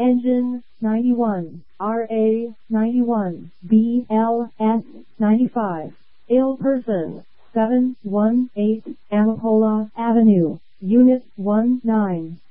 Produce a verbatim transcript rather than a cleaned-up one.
Engine ninety-one, R A ninety-one, B L S ninety-five. Ill person, seven one eight Amapola Avenue, Unit one nine.